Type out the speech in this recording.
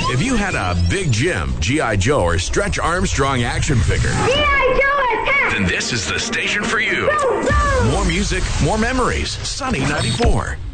If you had a Big Jim, G.I. Joe, or Stretch Armstrong action figure, G.I. Joe attack! then this is the station for you. Go, go! More music, more memories. Sunny 94.